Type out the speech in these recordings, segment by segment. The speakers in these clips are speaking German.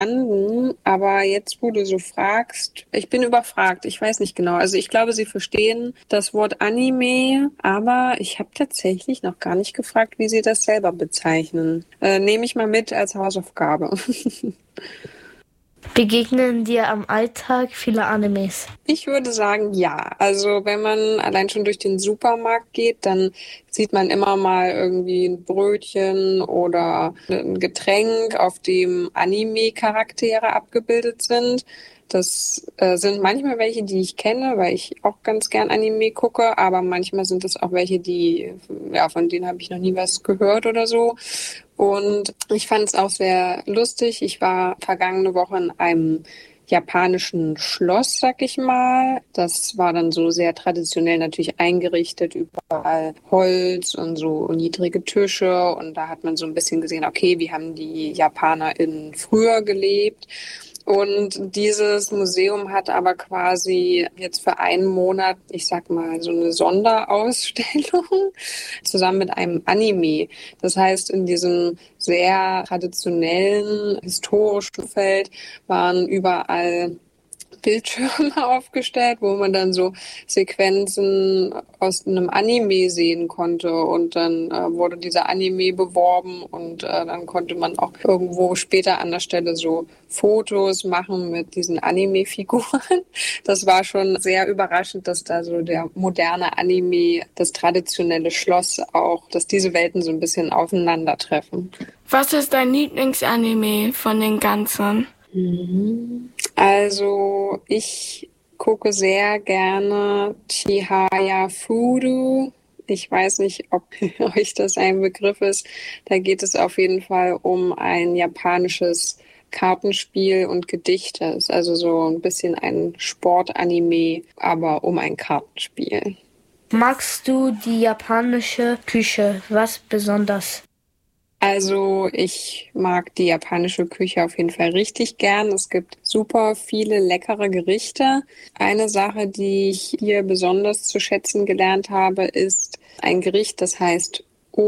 aber jetzt, wo du so fragst, ich bin überfragt. Ich weiß nicht genau. Also ich glaube, sie verstehen das Wort Anime, aber ich habe tatsächlich noch gar nicht gefragt, wie sie das selber bezeichnen. Nehme ich mal mit als Hausaufgabe. Begegnen dir am Alltag viele Animes? Ich würde sagen, ja. Also wenn man allein schon durch den Supermarkt geht, dann sieht man immer mal irgendwie ein Brötchen oder ein Getränk, auf dem Anime-Charaktere abgebildet sind. Das sind manchmal welche, die ich kenne, weil ich auch ganz gern Anime gucke, aber manchmal sind es auch welche, die, ja, von denen habe ich noch nie was gehört oder so. Und ich fand es auch sehr lustig. Ich war vergangene Woche in einem japanischen Schloss, sag ich mal. Das war dann so sehr traditionell natürlich eingerichtet, überall Holz und so niedrige Tische. Und da hat man so ein bisschen gesehen, okay, wie haben die JapanerInnen früher gelebt? Und dieses Museum hat aber quasi jetzt für einen Monat, ich sag mal, so eine Sonderausstellung zusammen mit einem Anime. Das heißt, in diesem sehr traditionellen, historischen Feld waren überall Bildschirme aufgestellt, wo man dann so Sequenzen aus einem Anime sehen konnte und dann wurde dieser Anime beworben und dann konnte man auch irgendwo später an der Stelle so Fotos machen mit diesen Anime-Figuren. Das war schon sehr überraschend, dass da so der moderne Anime, das traditionelle Schloss auch, dass diese Welten so ein bisschen aufeinandertreffen. Was ist dein Lieblingsanime von den ganzen? Also ich gucke sehr gerne Chihaya Furu. Ich weiß nicht, ob euch das ein Begriff ist. Da geht es auf jeden Fall um ein japanisches Kartenspiel und Gedichte. Ist also so ein bisschen ein Sportanime, aber um ein Kartenspiel. Magst du die japanische Küche? Was besonders? Also ich mag die japanische Küche auf jeden Fall richtig gern. Es gibt super viele leckere Gerichte. Eine Sache, die ich hier besonders zu schätzen gelernt habe, ist ein Gericht, das heißt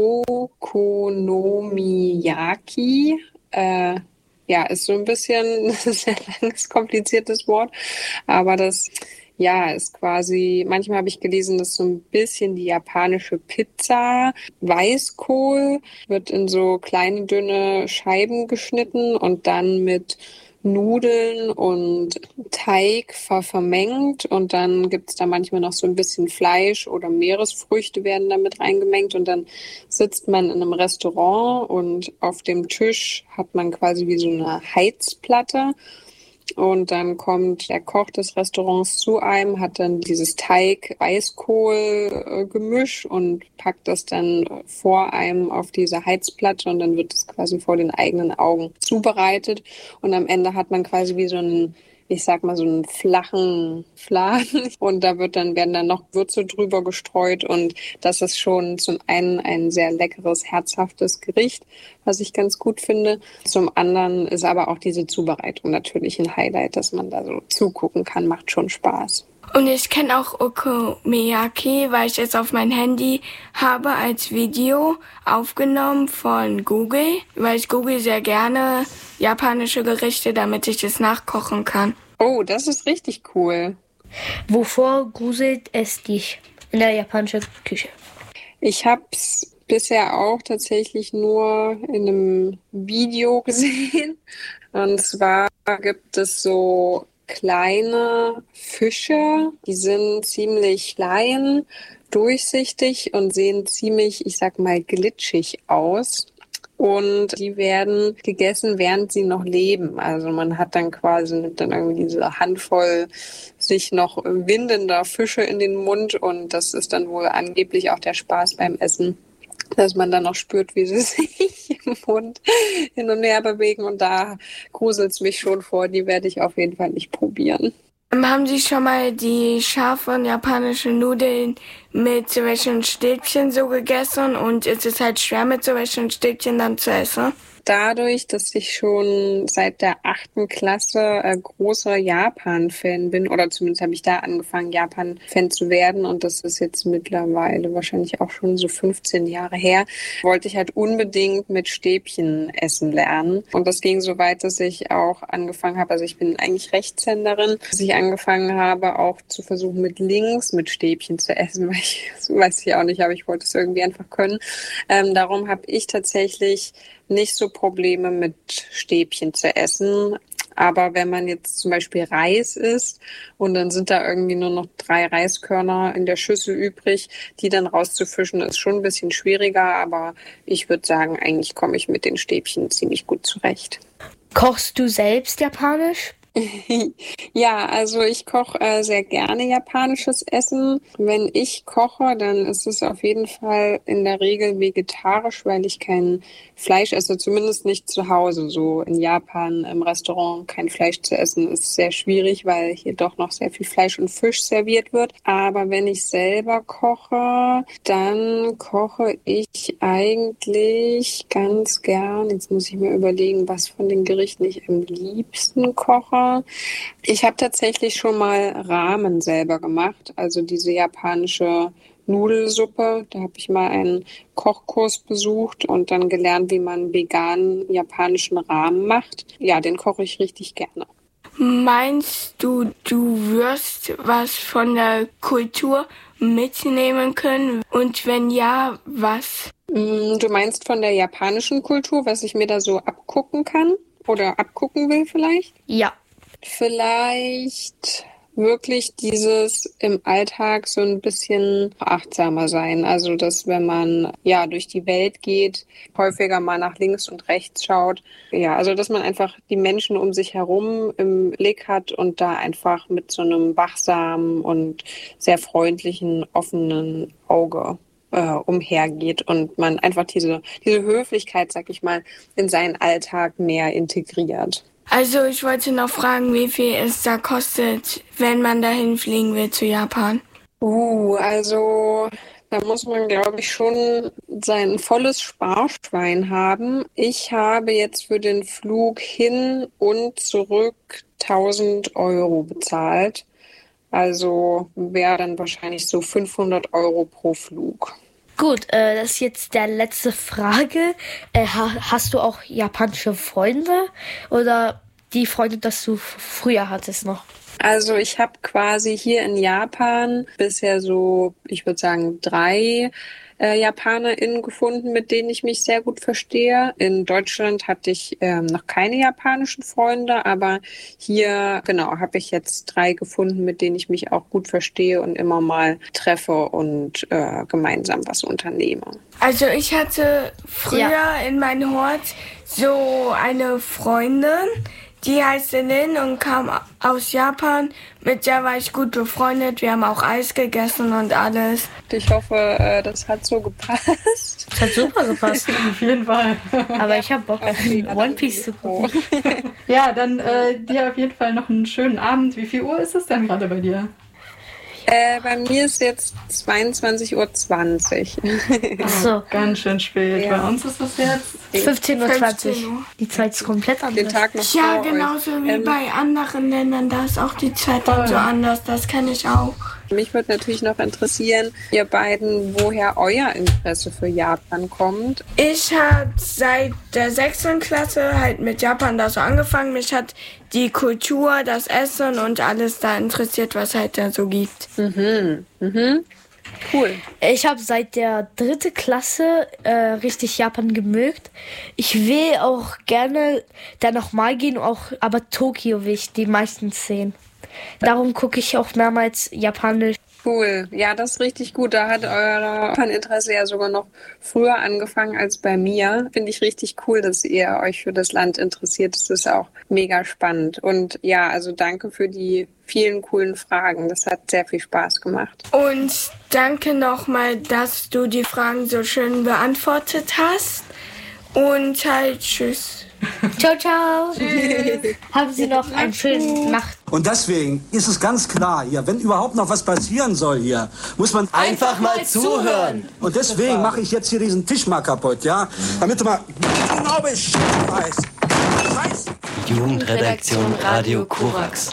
Okonomiyaki. Ja, ist so ein bisschen ein sehr langes, kompliziertes Wort, aber das ja, ist quasi, manchmal habe ich gelesen, das ist so ein bisschen die japanische Pizza. Weißkohl wird in so kleine, dünne Scheiben geschnitten und dann mit Nudeln und Teig vermengt und dann gibt's da manchmal noch so ein bisschen Fleisch oder Meeresfrüchte werden damit reingemengt und dann sitzt man in einem Restaurant und auf dem Tisch hat man quasi wie so eine Heizplatte. Und dann kommt der Koch des Restaurants zu einem, hat dann dieses Teig-Weißkohl-Gemisch und packt das dann vor einem auf diese Heizplatte und dann wird es quasi vor den eigenen Augen zubereitet. Und am Ende hat man quasi wie so einen, ich sag mal, so einen flachen Fladen und da werden dann noch Würze drüber gestreut und das ist schon zum einen ein sehr leckeres, herzhaftes Gericht, was ich ganz gut finde. Zum anderen ist aber auch diese Zubereitung natürlich ein Highlight, dass man da so zugucken kann, macht schon Spaß. Und ich kenne auch Okonomiyaki, weil ich es auf mein Handy habe als Video aufgenommen von Google, weil ich google sehr gerne japanische Gerichte, damit ich es nachkochen kann. Oh, das ist richtig cool. Wovor gruselt es dich in der japanischen Küche? Ich habe es bisher auch tatsächlich nur in einem Video gesehen. Und zwar gibt es so kleine Fische, die sind ziemlich klein, durchsichtig und sehen ziemlich, ich sag mal, glitschig aus. Und die werden gegessen, während sie noch leben. Also man hat dann quasi nimmt dann irgendwie diese Handvoll sich noch windender Fische in den Mund und das ist dann wohl angeblich auch der Spaß beim Essen, dass man dann noch spürt, wie sie sich im Mund hin und her bewegen. Und da gruselt es mich schon vor, die werde ich auf jeden Fall nicht probieren. Haben Sie schon mal die scharfen japanischen Nudeln mit solchen Stäbchen so gegessen und ist es halt schwer mit solchen Stäbchen dann zu essen? dadurch, dass ich schon seit der 8. Klasse großer Japan-Fan bin, oder zumindest habe ich da angefangen, Japan-Fan zu werden, und das ist jetzt mittlerweile wahrscheinlich auch schon so 15 Jahre her, wollte ich halt unbedingt mit Stäbchen essen lernen. Und das ging so weit, dass ich auch angefangen habe, also ich bin eigentlich Rechtshänderin, dass ich angefangen habe, auch zu versuchen, mit Stäbchen zu essen, weil weiß ich auch nicht, aber ich wollte es irgendwie einfach können. Darum habe ich tatsächlich nicht so Probleme mit Stäbchen zu essen. Aber wenn man jetzt zum Beispiel Reis isst und dann sind da irgendwie nur noch 3 Reiskörner in der Schüssel übrig, die dann rauszufischen, ist schon ein bisschen schwieriger. Aber ich würde sagen, eigentlich komme ich mit den Stäbchen ziemlich gut zurecht. Kochst du selbst japanisch? Ja, also ich koche sehr gerne japanisches Essen. Wenn ich koche, dann ist es auf jeden Fall in der Regel vegetarisch, weil ich kein Fleisch esse, zumindest nicht zu Hause. So in Japan im Restaurant kein Fleisch zu essen ist sehr schwierig, weil hier doch noch sehr viel Fleisch und Fisch serviert wird. Aber wenn ich selber koche, dann koche ich eigentlich ganz gern. Jetzt muss ich mir überlegen, was von den Gerichten ich am liebsten koche. Ich habe tatsächlich schon mal Ramen selber gemacht, also diese japanische Nudelsuppe. Da habe ich mal einen Kochkurs besucht und dann gelernt, wie man veganen japanischen Ramen macht. Ja, den koche ich richtig gerne. Meinst du, du wirst was von der Kultur mitnehmen können? Und wenn ja, was? Du meinst von der japanischen Kultur, was ich mir da so abgucken kann oder abgucken will vielleicht? Ja. Vielleicht wirklich dieses im Alltag so ein bisschen achtsamer sein. Also, dass wenn man ja durch die Welt geht, häufiger mal nach links und rechts schaut. Ja, also dass man einfach die Menschen um sich herum im Blick hat und da einfach mit so einem wachsamen und sehr freundlichen, offenen Auge umhergeht und man einfach diese Höflichkeit, sag ich mal, in seinen Alltag mehr integriert. Also ich wollte noch fragen, wie viel es da kostet, wenn man dahin fliegen will zu Japan. Also da muss man, glaube ich, schon sein volles Sparschwein haben. Ich habe jetzt für den Flug hin und zurück 1.000 Euro bezahlt. Also wäre dann wahrscheinlich so 500 Euro pro Flug. Gut, das ist jetzt der letzte Frage. Hast du auch japanische Freunde oder die Freunde, das du früher hattest noch? Also ich habe quasi hier in Japan bisher so, ich würde sagen, 3 JapanerInnen gefunden, mit denen ich mich sehr gut verstehe. In Deutschland hatte ich noch keine japanischen Freunde, aber hier, genau, habe ich jetzt 3 gefunden, mit denen ich mich auch gut verstehe und immer mal treffe und gemeinsam was unternehme. Also ich hatte früher in meinem Hort so eine Freundin, die heißt Lin und kam aus Japan. Mit der war ich gut befreundet. Wir haben auch Eis gegessen und alles. Ich hoffe, das hat so gepasst. Das hat super gepasst. Auf jeden Fall. Aber ich habe Bock auf One Piece zu gucken. Ja, dann dir auf jeden Fall noch einen schönen Abend. Wie viel Uhr ist es denn gerade bei dir? Bei mir ist jetzt 22:20 Uhr. Ach so. Ganz schön spät. Ja. Bei uns ist es jetzt 15:20 Uhr. Uhr. Die Zeit ist komplett Den anders. Tag noch Ja, vor genauso euch. wie bei anderen Ländern. Da ist auch die Zeit dann so anders. Das kenne ich auch. Mich würde natürlich noch interessieren, ihr beiden, woher euer Interesse für Japan kommt. Ich habe seit der 6. Klasse halt mit Japan da so angefangen. Mich hat die Kultur, das Essen und alles da interessiert, was halt da so gibt. Cool. Ich habe seit der 3. Klasse richtig Japan gemögt. Ich will auch gerne da nochmal gehen, aber Tokio will ich die meisten sehen. Darum gucke ich auch mehrmals Japanisch. Cool. Ja, das ist richtig gut. Da hat euer Interesse ja sogar noch früher angefangen als bei mir. Finde ich richtig cool, dass ihr euch für das Land interessiert. Das ist auch mega spannend. Und ja, also danke für die vielen coolen Fragen. Das hat sehr viel Spaß gemacht. Und danke nochmal, dass du die Fragen so schön beantwortet hast. Und halt tschüss. Ciao, ciao. Tschüss. Haben Sie noch eine schöne Nacht. Und deswegen ist es ganz klar hier, wenn überhaupt noch was passieren soll hier, muss man einfach mal zuhören. Und deswegen mache ich jetzt hier diesen Tisch mal kaputt, ja? Damit du mal genau Bescheid weißt. Scheiße. Jugendredaktion Radio Korax.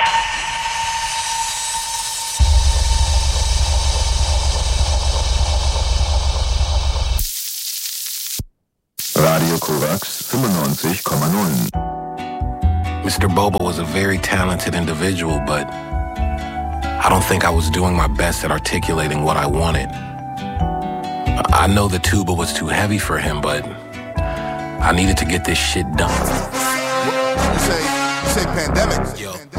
Radio Korax 95,0. Mr. Bobo was a very talented individual, but I don't think I was doing my best at articulating what I wanted. I know the tuba was too heavy for him, but I needed to get this shit done. You say pandemic. Yo.